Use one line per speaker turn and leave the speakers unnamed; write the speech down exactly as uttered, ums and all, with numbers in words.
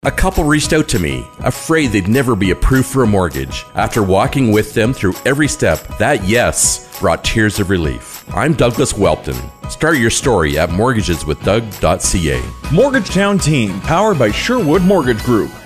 A couple reached out to me, afraid they'd never be approved for a mortgage. After walking with them through every step, that yes brought tears of relief. I'm Douglas Welton. Start your story at mortgages with doug dot c a.
Mortgagetown Team, powered by Sherwood Mortgage Group.